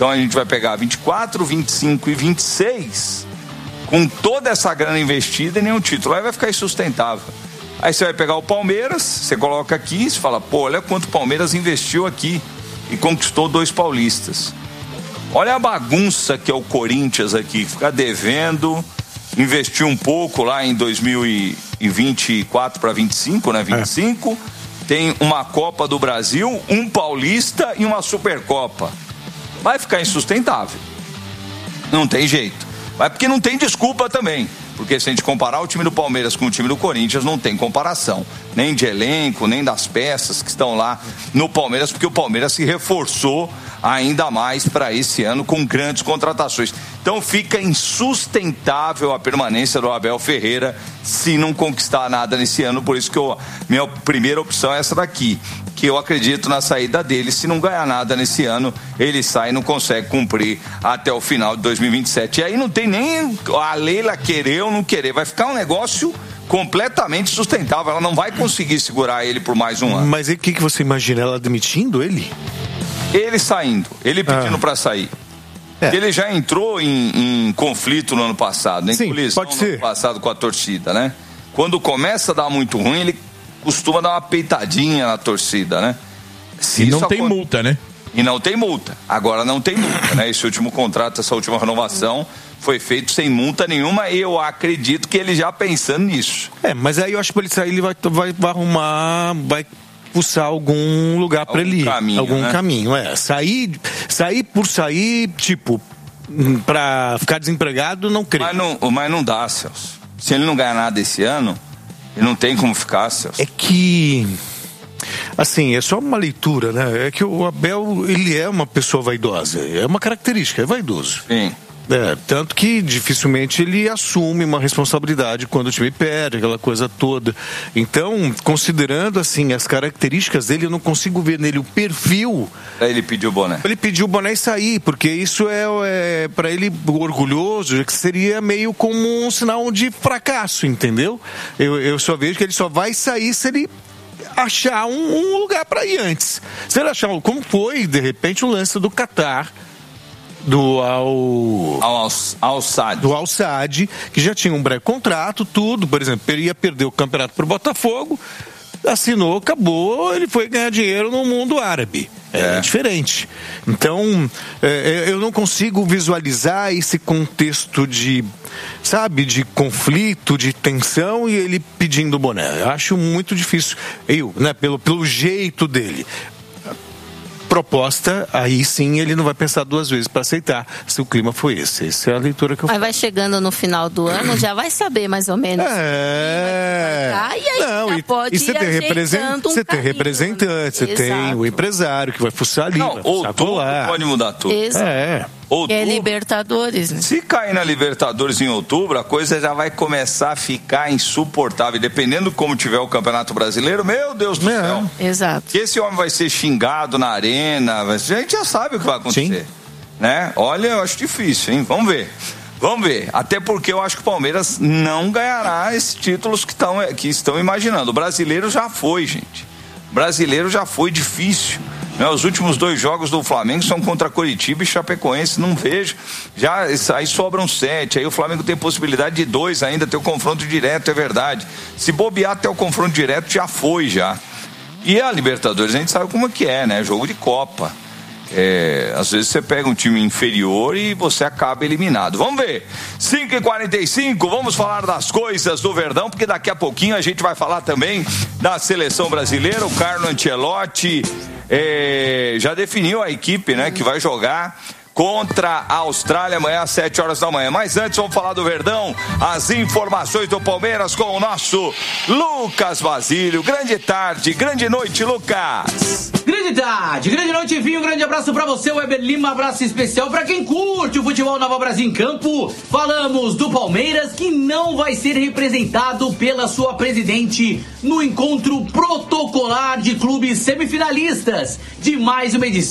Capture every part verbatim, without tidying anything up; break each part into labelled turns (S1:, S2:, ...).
S1: Então a gente vai pegar vinte e quatro, vinte e cinco e vinte e seis com toda essa grana investida e nenhum título. Aí vai ficar insustentável. Aí você vai pegar o Palmeiras, você coloca aqui e você fala, pô, olha quanto o Palmeiras investiu aqui e conquistou dois paulistas. Olha a bagunça que é o Corinthians aqui, ficar devendo, investiu um pouco lá em dois mil e vinte e quatro para vinte e cinco, né? vinte e cinco, é. Tem uma Copa do Brasil, um Paulista e uma Supercopa. Vai ficar insustentável. Não tem jeito. Mas porque não tem desculpa também. Porque se a gente comparar o time do Palmeiras com o time do Corinthians, não tem comparação. Nem de elenco, nem das peças que estão lá no Palmeiras, porque o Palmeiras se reforçou ainda mais para esse ano com grandes contratações. Então fica insustentável a permanência do Abel Ferreira se não conquistar nada nesse ano. Por isso que eu, minha primeira opção é essa daqui, que eu acredito na saída dele. Se não ganhar nada nesse ano, ele sai e não consegue cumprir até o final de dois mil e vinte e sete. E aí não tem nem a Leila querer ou não querer, vai ficar um negócio completamente sustentável. Ela não vai conseguir segurar ele por mais um ano.
S2: Mas o que, que você imagina? Ela demitindo ele?
S1: Ele saindo, ele pedindo ah. para sair. É. Ele já entrou em, em conflito no ano passado, em colisão no ano passado com a torcida, né? Quando começa a dar muito ruim, ele costuma dar uma peitadinha na torcida, né?
S3: Se e não tem aconte... multa, né?
S1: E não tem multa. Agora não tem multa, né? Esse último contrato, essa última renovação foi feito sem multa nenhuma e eu acredito que ele já pensando nisso.
S2: É, mas aí eu acho que para ele sair, ele vai, vai, vai arrumar, vai pulsar algum lugar para ele ir.
S1: Caminho,
S2: algum
S1: né?
S2: caminho, é. Sair, sair por sair, tipo, para ficar desempregado, não creio.
S1: Mas não, mas não dá, Celso. Se ele não ganhar nada esse ano, ele não tem como ficar, Celso.
S2: É que, assim, é só uma leitura, né? É que o Abel, ele é uma pessoa vaidosa. É uma característica, é vaidoso.
S1: Sim.
S2: É, tanto que dificilmente ele assume uma responsabilidade quando o time perde, aquela coisa toda. Então, considerando assim as características dele, eu não consigo ver nele o perfil.
S1: Ele pediu o boné.
S2: Ele pediu o boné e sair, porque isso é, é para ele orgulhoso, que seria meio como um sinal de fracasso, entendeu? Eu, eu só vejo que ele só vai sair se ele achar um, um lugar para ir antes. Se ele achar, como foi, de repente, o lance do Qatar, do Al...
S1: Al, Al Sadd.
S2: do Al Sadd, que já tinha um breve contrato, tudo, por exemplo, ele ia perder o campeonato pro Botafogo, assinou, acabou, ele foi ganhar dinheiro no mundo árabe. É, é diferente. Então, é, eu não consigo visualizar esse contexto de, sabe, de conflito, de tensão e ele pedindo boné. Eu acho muito difícil. Eu, né, pelo, pelo jeito dele. Proposta, aí sim ele não vai pensar duas vezes para aceitar se o clima foi esse. Essa é a leitura que eu faço.
S4: Mas vai chegando no final do ano, já vai saber mais ou menos.
S2: É.
S4: Vai e aí
S2: não,
S4: já
S2: e,
S4: pode
S2: e você tem, represent...
S4: um
S2: você tem
S4: caminho,
S2: representante, você
S4: né?
S2: tem o empresário que vai fuçar ali,
S1: não,
S2: vai fuçar colar.
S1: Pode mudar tudo.
S4: Exato.
S2: É.
S1: Outubro,
S4: é Libertadores, né?
S1: Se cair na Libertadores em outubro, a coisa já vai começar a ficar insuportável. Dependendo de como tiver o Campeonato Brasileiro, meu Deus do
S2: é.
S1: céu.
S4: Exato.
S1: Que esse homem vai ser xingado na arena, a gente já sabe o que vai acontecer. Sim. Né? Olha, eu acho difícil, hein? Vamos ver. Vamos ver. Até porque eu acho que o Palmeiras não ganhará esses títulos que, tão, que estão imaginando. O brasileiro já foi, gente. O brasileiro já foi difícil. Né? Os últimos dois jogos do Flamengo são contra Coritiba e Chapecoense, não vejo. Já, aí sobram sete, aí o Flamengo tem possibilidade de dois ainda, ter o confronto direto, é verdade. Se bobear até o confronto direto, já foi, já. E a Libertadores, a gente sabe como é que é, né? Jogo de Copa. É, às vezes você pega um time inferior e você acaba eliminado. Vamos ver, cinco e quarenta e cinco, vamos falar das coisas do Verdão, porque daqui a pouquinho a gente vai falar também da seleção brasileira. O Carlo Ancelotti é, já definiu a equipe, né, que vai jogar contra a Austrália amanhã às sete horas da manhã. Mas antes vamos falar do Verdão, as informações do Palmeiras com o nosso Lucas Basílio. Grande tarde, grande noite, Lucas.
S5: Grande tarde, grande noite, Vinho, um grande abraço pra você, Weber Lima, um abraço especial pra quem curte o futebol Nova Brasil em campo. Falamos do Palmeiras, que não vai ser representado pela sua presidente no encontro protocolar de clubes semifinalistas de mais uma edição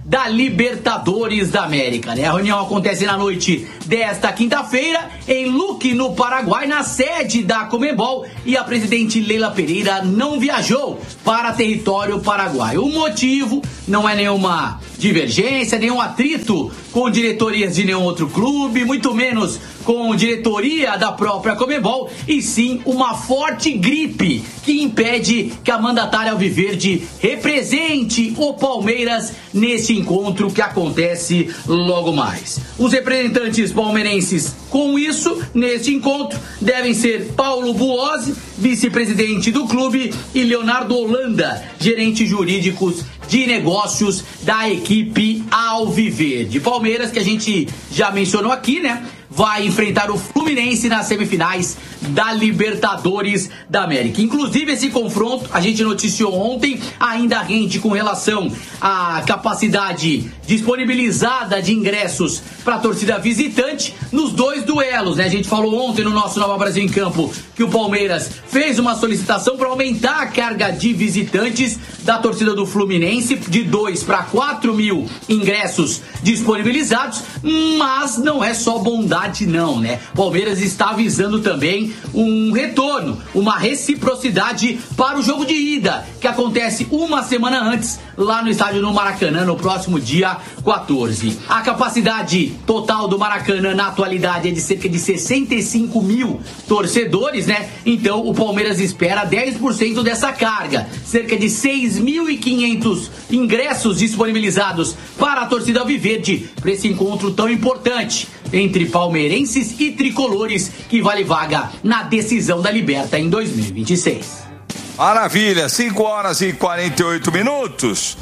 S5: da Libertadores da América, né? A reunião acontece na noite desta quinta-feira em Luque, no Paraguai, na sede da Conmebol, e a presidente Leila Pereira não viajou para território paraguaio. O motivo não é nenhuma divergência, nenhum atrito com diretorias de nenhum outro clube, muito menos com diretoria da própria Conmebol, e sim uma forte gripe que impede que a mandatária alviverde represente o Palmeiras neste encontro que acontece logo mais. Os representantes palmeirenses com isso, neste encontro, devem ser Paulo Buozzi, vice-presidente do clube, e Leonardo Holanda, gerente jurídicos de negócios da equipe alviverde. Palmeiras, que a gente já mencionou aqui, né? Vai enfrentar o Fluminense nas semifinais da Libertadores da América. Inclusive, esse confronto, a gente noticiou ontem, ainda rende com relação à capacidade disponibilizada de ingressos para a torcida visitante nos dois duelos, né? A gente falou ontem no nosso Nova Brasil em Campo que o Palmeiras fez uma solicitação para aumentar a carga de visitantes da torcida do Fluminense de dois para quatro mil ingressos disponibilizados, mas não é só bondade não, né? Palmeiras está avisando também um retorno, uma reciprocidade para o jogo de ida, que acontece uma semana antes lá no estádio no Maracanã, no próximo dia quatorze. A capacidade total do Maracanã na atualidade é de cerca de sessenta e cinco mil torcedores, né? Então o Palmeiras espera dez por cento dessa carga, cerca de seis mil e quinhentos ingressos disponibilizados para a torcida alviverde para esse encontro tão importante entre palmeirenses e tricolores, que vale vaga na decisão da Liberta em dois mil e vinte e seis.
S1: Maravilha, cinco horas e quarenta e oito minutos.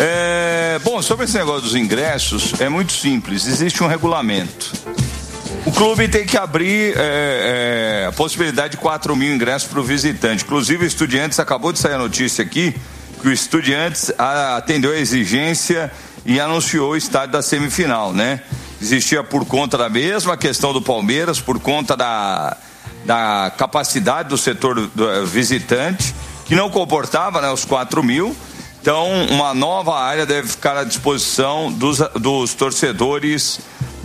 S1: É, bom, sobre esse negócio dos ingressos, é muito simples, existe um regulamento. O clube tem que abrir é, é, a possibilidade de quatro mil ingressos para o visitante. Inclusive, o Estudiantes, acabou de sair a notícia aqui, que o Estudiantes atendeu a exigência e anunciou o estádio da semifinal, né? Existia por conta da mesma questão do Palmeiras, por conta da, da capacidade do setor do, do visitante, que não comportava, né, os quatro mil. Então, uma nova área deve ficar à disposição dos, dos torcedores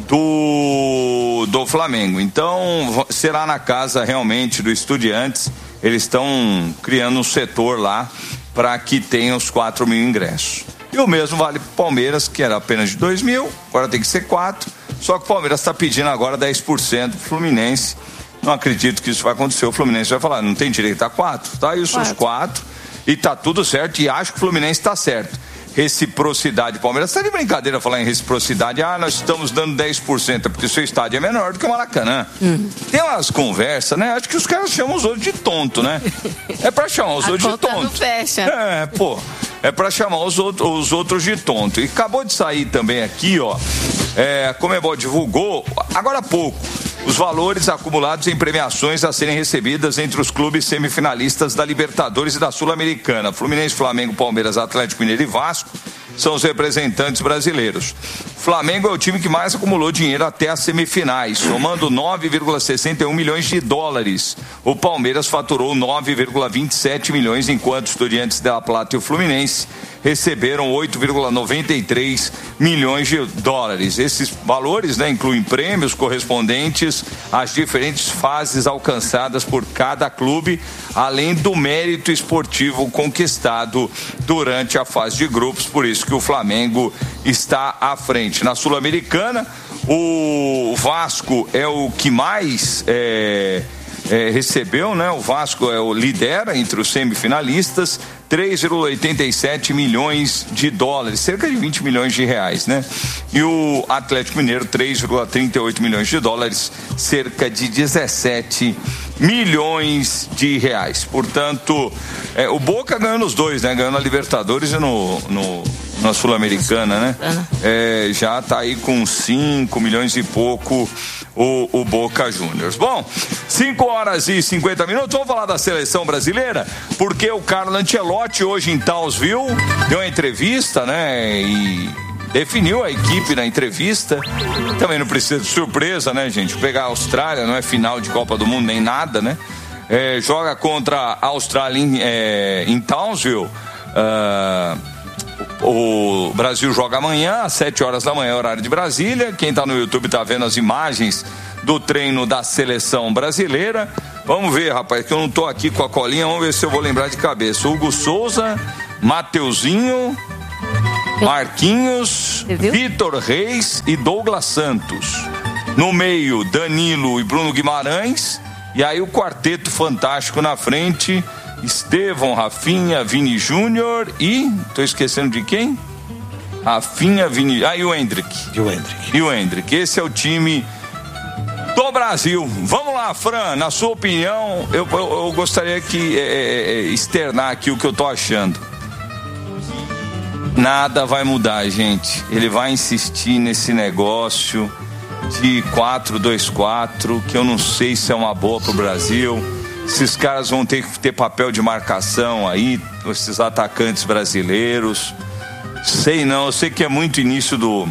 S1: do, do Flamengo. Então, será na casa realmente do Estudiantes. Eles estão criando um setor lá para que tenha os quatro mil ingressos. E o mesmo vale para o Palmeiras, que era apenas de dois mil, agora tem que ser quatro. Só que o Palmeiras está pedindo agora dez por cento do Fluminense. Não acredito que isso vai acontecer. O Fluminense vai falar, não tem direito a quatro, tá? Isso os quatro. E tá tudo certo, e acho que o Fluminense está certo. Reciprocidade, Palmeiras está de brincadeira falar em reciprocidade. Ah, nós estamos dando dez por cento, porque o seu estádio é menor do que o Maracanã. Hum. Tem umas conversas, né? Acho que os caras chamam os outros de tonto, né? É pra chamar os a outros de tonto. Não fecha. É, pô. É pra chamar os outros, os outros de tonto. E acabou de sair também aqui, ó. É, a Conmebol divulgou, agora há pouco, os valores acumulados em premiações a serem recebidas entre os clubes semifinalistas da Libertadores e da Sul-Americana. Fluminense, Flamengo, Palmeiras, Atlético Mineiro e Vasco são os representantes brasileiros. Flamengo é o time que mais acumulou dinheiro até as semifinais, somando nove vírgula sessenta e um milhões de dólares. O Palmeiras faturou nove vírgula vinte e sete milhões, enquanto os Estudiantes de La Plata e o Fluminense receberam oito vírgula noventa e três milhões de dólares. Esses valores, né, incluem prêmios correspondentes às diferentes fases alcançadas por cada clube, além do mérito esportivo conquistado durante a fase de grupos. Por isso que o Flamengo está à frente. Na Sul-Americana, o Vasco é o que mais é, é, recebeu, né? O Vasco é o lidera entre os semifinalistas, três vírgula oitenta e sete milhões de dólares, cerca de vinte milhões de reais, né? E o Atlético Mineiro, três vírgula trinta e oito milhões de dólares, cerca de dezessete milhões de reais. Portanto, é, o Boca ganhou nos dois, né? Ganhou na Libertadores e no, no, na Sul-Americana, né? É, já tá aí com cinco milhões e pouco o, o Boca Juniors. Bom, cinco horas e cinquenta minutos, vamos falar da seleção brasileira, porque o Carlo Ancelotti hoje em Townsville deu uma entrevista, né? E definiu a equipe na entrevista. Também não precisa de surpresa, né, gente? Pegar a Austrália, não é final de Copa do Mundo nem nada, né? É, joga contra a Austrália em, é, em Townsville. Uh, O Brasil joga amanhã, às sete horas da manhã, horário de Brasília. Quem está no YouTube está vendo as imagens do treino da seleção brasileira. Vamos ver, rapaz, que eu não estou aqui com a colinha. Vamos ver se eu vou lembrar de cabeça. Hugo Souza, Mateuzinho, Marquinhos, Vitor Reis e Douglas Santos. No meio, Danilo e Bruno Guimarães. E aí o quarteto fantástico na frente... Estevão, Rafinha, Vini Júnior e... Tô esquecendo de quem? Rafinha, Vini... Ah, e o Hendrick.
S2: E o Hendrick.
S1: E o Hendrick. Esse é o time do Brasil. Vamos lá, Fran, na sua opinião, eu, eu, eu gostaria que é, é, externar aqui o que eu tô achando. Nada vai mudar, gente. Ele vai insistir nesse negócio de quatro dois quatro, que eu não sei se é uma boa pro Brasil. Esses caras vão ter que ter papel de marcação aí, esses atacantes brasileiros. Sei não, eu sei que é muito início do,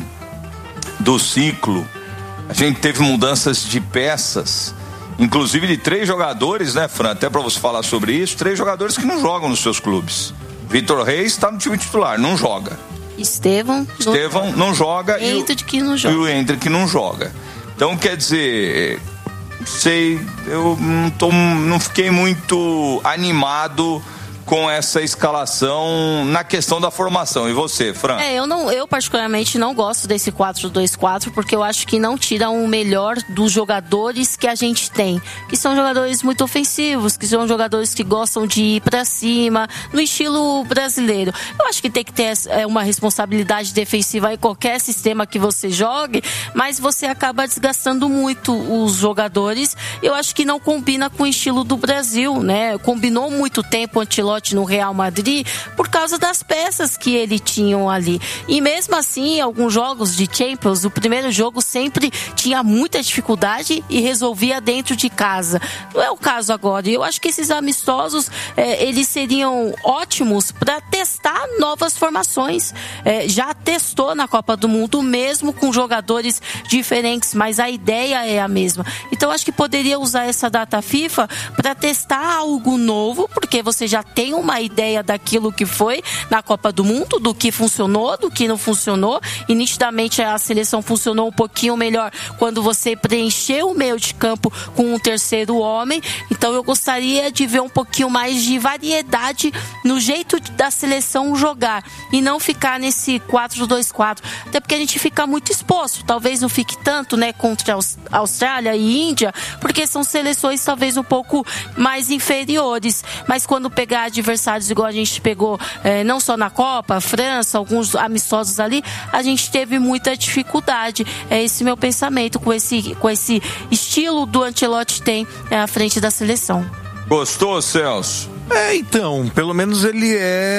S1: do ciclo. A gente teve mudanças de peças, inclusive de três jogadores, né, Fran? Até para você falar sobre isso, três jogadores que não jogam nos seus clubes. Vitor Reis está no time titular, não joga.
S4: Estevão.
S1: Estevão não joga.
S4: E o Hendrick não joga.
S1: E o Hendrick não joga. Então, quer dizer... Sei, eu não, tô, não fiquei muito animado com essa escalação na questão da formação. E você, Fran?
S4: É, eu, não, eu particularmente não gosto desse quatro dois quatro, porque eu acho que não tira o melhor dos jogadores que a gente tem, que são jogadores muito ofensivos, que são jogadores que gostam de ir pra cima, no estilo brasileiro. Eu acho que tem que ter uma responsabilidade defensiva em qualquer sistema que você jogue, mas você acaba desgastando muito os jogadores. Eu acho que não combina com o estilo do Brasil, né? Combinou muito tempo o Ancelotti no Real Madrid por causa das peças que ele tinha ali. E mesmo assim, alguns jogos de Champions, o primeiro jogo sempre tinha muita dificuldade e resolvia dentro de casa. Não é o caso agora. E eu acho que esses amistosos, eh, eles seriam ótimos para testar novas formações. Eh, já testou na Copa do Mundo, mesmo com jogadores diferentes, mas a ideia é a mesma. Então, acho que poderia usar essa data FIFA para testar algo novo, porque você já tem uma ideia daquilo que foi na Copa do Mundo, do que funcionou, do que não funcionou, e nitidamente a seleção funcionou um pouquinho melhor quando você preencheu o meio de campo com um terceiro homem. Então eu gostaria de ver um pouquinho mais de variedade no jeito da seleção jogar e não ficar nesse quatro dois quatro, até porque a gente fica muito exposto, talvez não fique tanto, né, contra a Austrália e Índia, porque são seleções talvez um pouco mais inferiores, mas quando pegar adversários igual a gente pegou, eh, não só na Copa, França, alguns amistosos ali, a gente teve muita dificuldade. É esse meu pensamento com esse, com esse estilo do Ancelotti tem é, à frente da seleção.
S1: Gostou, Celso?
S2: É, então, pelo menos ele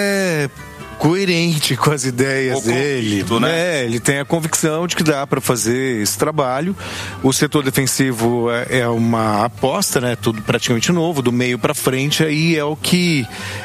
S2: é coerente com as ideias o dele, convicto, né? É, ele tem a convicção de que dá para fazer esse trabalho. O setor defensivo é, é uma aposta, né? Tudo praticamente novo, do meio para frente, aí é o que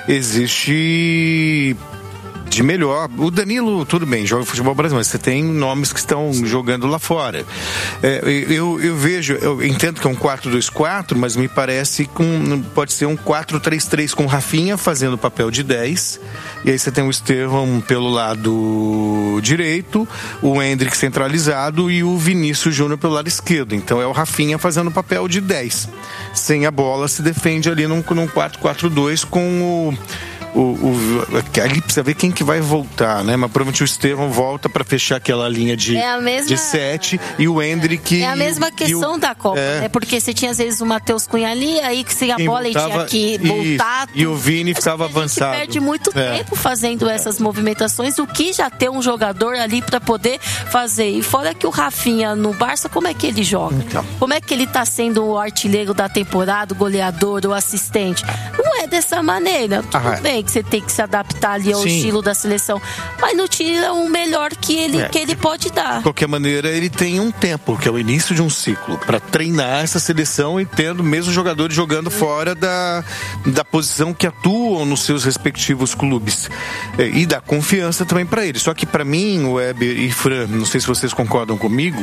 S2: existe de melhor. O Danilo, tudo bem, joga futebol brasileiro, mas você tem nomes que estão jogando lá fora. É, eu, eu vejo, eu entendo que é um quatro dois quatro, mas me parece que um, pode ser um quatro três três com Rafinha fazendo o papel de dez, e aí você tem o Estevão pelo lado direito, o Hendrick centralizado e o Vinícius Júnior pelo lado esquerdo. Então é o Rafinha fazendo o papel de dez. Sem a bola se defende ali num, num quatro quatro dois com o O, o, ali precisa ver quem que vai voltar, né? Mas provavelmente o Estevão volta para fechar aquela linha de,
S4: é mesma,
S2: de sete e o Hendrick.
S4: É a mesma questão o, da Copa, é, né? Porque você tinha às vezes o Matheus Cunha ali, aí que se a bola voltava, tinha que voltar.
S2: E, e o Vini ficava avançado.
S4: A gente perde muito é. tempo fazendo essas movimentações, o que já ter um jogador ali para poder fazer. E fora que o Rafinha no Barça, como é que ele joga? Então. Como é que ele tá sendo o artilheiro da temporada, o goleador, o assistente? Não é dessa maneira. Tudo ah, bem que você tem que se adaptar ali ao Sim. estilo da seleção, mas não tira o melhor que ele, é. que ele pode dar.
S2: De qualquer maneira, ele tem um tempo, que é o início de um ciclo, para treinar essa seleção e tendo mesmo jogadores jogando fora da, da posição que atuam nos seus respectivos clubes. É, e dá confiança também para eles. Só que para mim, Weber e Fran, não sei se vocês concordam comigo,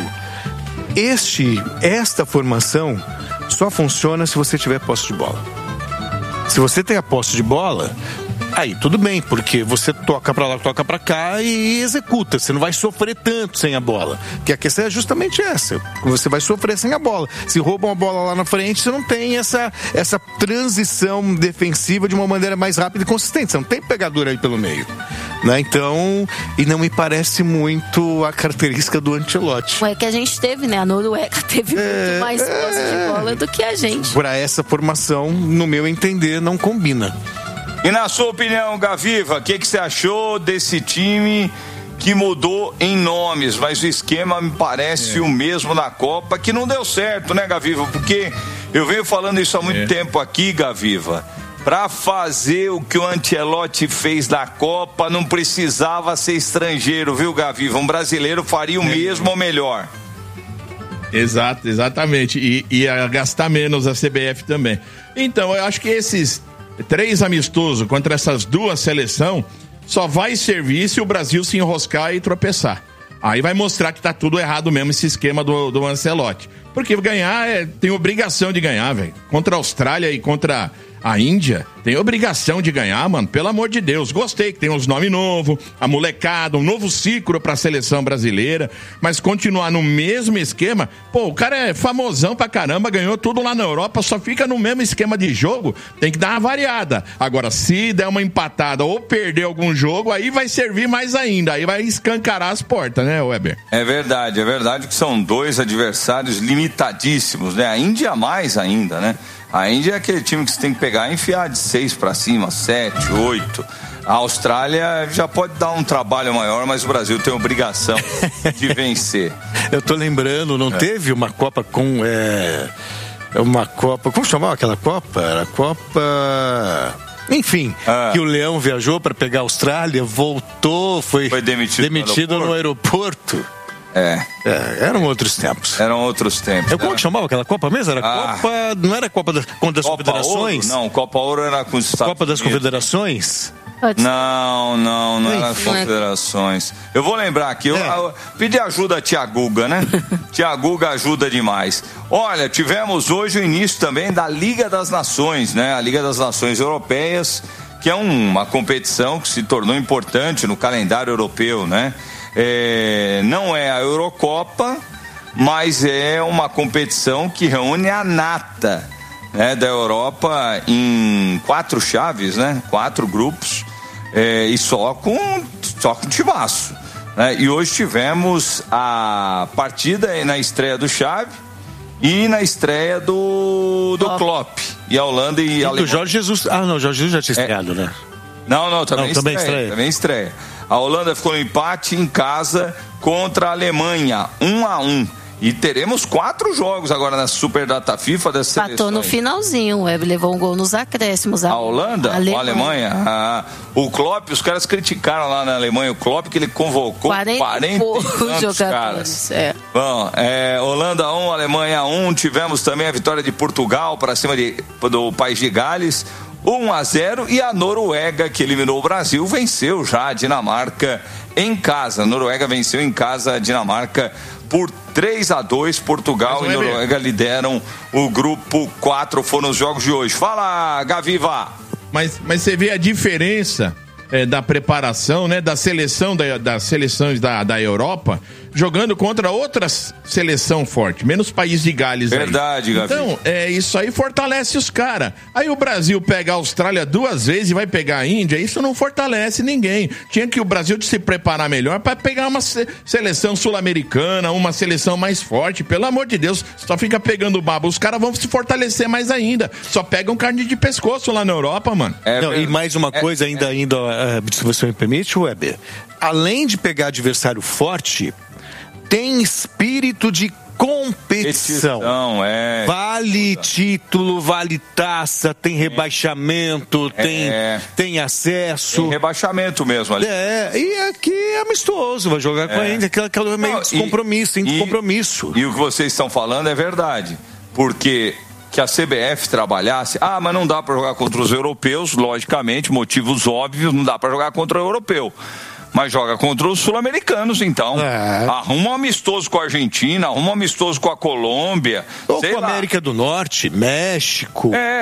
S2: este, esta formação só funciona se você tiver posse de bola. Se você tem a posse de bola, Aí tudo bem, porque você toca pra lá, toca pra cá e executa. Você não vai sofrer tanto sem a bola. Porque a questão é justamente essa. Você vai sofrer sem a bola. Se roubam a bola lá na frente, você não tem essa, essa transição defensiva de uma maneira mais rápida e consistente. Você não tem pegadura aí pelo meio. Né? Então, e não me parece muito a característica do Ancelotti.
S4: É que a gente teve, né? A Noruega teve é, muito mais posse é... de bola do que a gente.
S2: Para essa formação, no meu entender, não combina.
S1: E na sua opinião, Gaviva, o que, que você achou desse time que mudou em nomes, mas o esquema me parece é. o mesmo na Copa, que não deu certo, né, Gaviva? Porque eu venho falando isso há muito é. tempo aqui, Gaviva. Para fazer o que o Ancelotti fez na Copa, não precisava ser estrangeiro, viu, Gaviva? Um brasileiro faria o é. mesmo ou melhor.
S3: Exato, exatamente. E ia gastar menos a C B F também. Então, eu acho que esses três amistosos contra essas duas seleções só vai servir se o Brasil se enroscar e tropeçar. Aí vai mostrar que tá tudo errado mesmo esse esquema do, do Ancelotti. Porque ganhar, é, tem obrigação de ganhar, velho. Contra a Austrália e contra a Índia, tem obrigação de ganhar, mano. Pelo amor de Deus. Gostei que tem uns nomes novos, a molecada, um novo ciclo pra seleção brasileira. Mas continuar no mesmo esquema, pô, o cara é famosão pra caramba, ganhou tudo lá na Europa, só fica no mesmo esquema de jogo, tem que dar uma variada. Agora, se der uma empatada ou perder algum jogo, aí vai servir mais ainda, aí vai escancarar as portas, né, Weber?
S1: É verdade, é verdade que são dois adversários limitadíssimos, né? A Índia mais ainda, né? A Índia é aquele time que você tem que pegar e enfiar de seis pra cima, sete, oito. A Austrália já pode dar um trabalho maior, mas o Brasil tem obrigação de vencer.
S2: Eu tô lembrando, não é. teve uma Copa com... É, uma Copa... Como chamava aquela Copa? Era a Copa... Enfim, ah. que o Leão viajou para pegar a Austrália, voltou, foi, foi demitido, demitido no aeroporto. No aeroporto.
S1: É.
S2: é. Eram outros tempos.
S1: Eram outros tempos.
S2: É, como era... que chamava aquela Copa mesmo? Era ah. Copa. Não era Copa das, das Copa Confederações?
S1: Ouro? Não, Copa Ouro era com os Estados
S2: Copa das
S1: Unidos.
S2: Confederações?
S1: Não, não, não era as confederações. Eu vou lembrar aqui, eu, é. eu pedi ajuda a Tia Guga, né? Tia Guga ajuda demais. Olha, tivemos hoje o início também da Liga das Nações, né? A Liga das Nações Europeias, que é um, uma competição que se tornou importante no calendário europeu, né? É, não é a Eurocopa, mas é uma competição que reúne a nata, né, da Europa em quatro chaves, né? Quatro grupos, é, e só com, só com timaço, né? E hoje tivemos a partida na estreia do Xavi e na estreia do, do Klopp. E a Holanda e, e a Alemanha.
S2: Do Jorge Jesus. Ah, não, Jorge Jesus já tinha estreado, é. né?
S1: Não, não, também, não, estreia, também estreia. Também estreia. A Holanda ficou no empate em casa contra a Alemanha, um a um. E teremos quatro jogos agora na Super Data FIFA das seleções.
S4: Patou no finalzinho, o Web levou um gol nos acréscimos.
S1: A, a Holanda? A Alemanha. A Alemanha? Ah, o Klopp, os caras criticaram lá na Alemanha o Klopp, que ele convocou quarenta e tantos caras. É. Bom, é, Holanda um, Alemanha um, tivemos também a vitória de Portugal para cima de, do País de Gales, um a zero, e a Noruega, que eliminou o Brasil, venceu já a Dinamarca em casa. A Noruega venceu em casa a Dinamarca por três a dois. Portugal e Noruega lideram o grupo quatro, foram os jogos de hoje. Fala, Gaviva!
S3: Mas, mas você vê a diferença é, da preparação, né, da seleção da, das seleções da, da Europa, jogando contra outras seleção forte, menos país de Gales.
S1: Verdade,
S3: aí.
S1: Gavi.
S3: Então, é, isso aí fortalece os caras. Aí o Brasil pega a Austrália duas vezes e vai pegar a Índia, isso não fortalece ninguém. Tinha que o Brasil se preparar melhor para pegar uma seleção sul-americana, uma seleção mais forte. Pelo amor de Deus, só fica pegando baba. Os caras vão se fortalecer mais ainda. Só pegam carne de pescoço lá na Europa, mano.
S2: É, não, e mais uma coisa é, ainda, é. ainda uh, se você me permite, Weber. Além de pegar adversário forte, tem espírito de competição.
S1: competição é.
S2: Vale título, vale taça, tem rebaixamento, é. tem, tem acesso. Tem
S1: rebaixamento mesmo ali.
S2: É, e aqui é amistoso, vai jogar é. com a Índia, aquela, aquela meio descompromisso, sem compromisso.
S1: E o que vocês estão falando é verdade, porque que a C B F trabalhasse, ah, mas não dá para jogar contra os europeus, logicamente, motivos óbvios, não dá para jogar contra o europeu. Mas joga contra os sul-americanos, então. É. Arruma um amistoso com a Argentina, arruma um amistoso com a Colômbia.
S2: Ou com a América do Norte, México.
S1: É.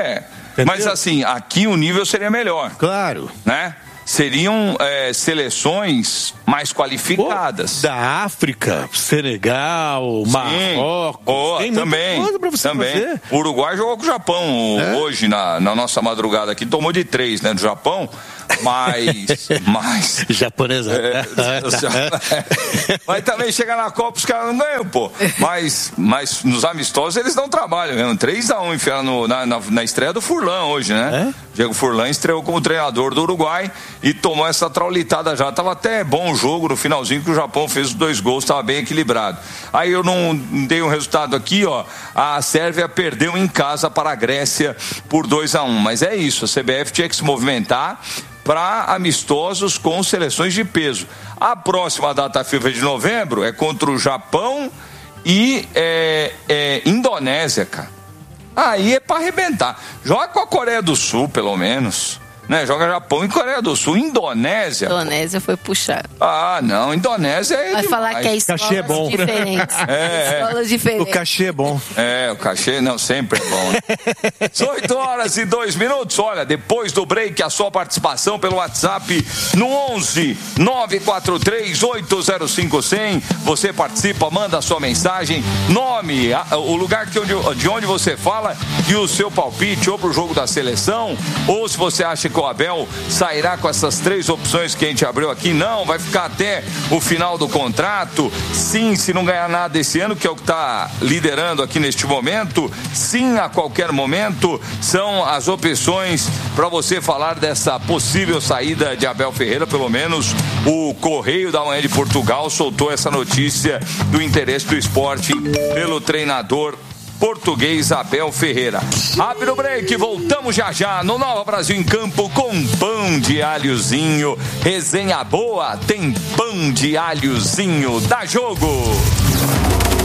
S1: Mas assim, aqui o nível seria melhor.
S2: Claro.
S1: Né? Seriam é, seleções mais qualificadas.
S2: Pô, da África, Senegal, Sim. Marrocos.
S1: Oh,
S2: tem
S1: também.
S2: muita coisa pra você
S1: também.
S2: fazer.
S1: O Uruguai jogou com o Japão é? hoje, na, na nossa madrugada aqui. Tomou de três, né, do Japão. Mas. mas
S2: Japonesa.
S1: É, mas também chega na Copa, os caras não ganham, pô. Mas, mas nos amistosos eles não trabalham mesmo. três a um enfiaram no, na, na, na estreia do Furlan hoje, né? É? Diego Furlan estreou como treinador do Uruguai e tomou essa traulitada já. Tava até bom o jogo no finalzinho, que o Japão fez os dois gols, tava bem equilibrado. Aí eu não dei um resultado aqui, ó. A Sérvia perdeu em casa para a Grécia por dois a um. Mas é isso, a C B F tinha que se movimentar para amistosos com seleções de peso. A próxima data FIFA de novembro é contra o Japão e é, é, Indonésia, cara. Aí é para arrebentar. Joga com a Coreia do Sul, pelo menos. Né? Joga Japão e Coreia do Sul. Indonésia.
S4: Indonésia pô. foi puxado.
S1: Ah, não. Indonésia é.
S4: Vai
S1: demais.
S4: falar que é escolas
S2: cachê é bom.
S4: diferentes.
S1: É,
S4: escolas diferentes.
S2: O cachê é bom.
S1: É, o cachê não, sempre é bom. Né? oito horas e dois minutos. Olha, depois do break, a sua participação pelo WhatsApp no onze nove quatro três oito zero cinco zero zero. Você participa, manda a sua mensagem, nome, a, o lugar que onde, de onde você fala e o seu palpite, ou pro jogo da seleção, ou se você acha que o Abel sairá com essas três opções que a gente abriu aqui. Não, vai ficar até o final do contrato. Sim, se não ganhar nada esse ano, que é o que está liderando aqui neste momento. Sim, a qualquer momento. São as opções para você falar dessa possível saída de Abel Ferreira. Pelo menos o Correio da Manhã de Portugal soltou essa notícia do interesse do esporte pelo treinador português Abel Ferreira. Rápido break, voltamos já já no Nova Brasil em Campo com pão de alhozinho. Resenha boa, tem pão de alhozinho. Dá jogo!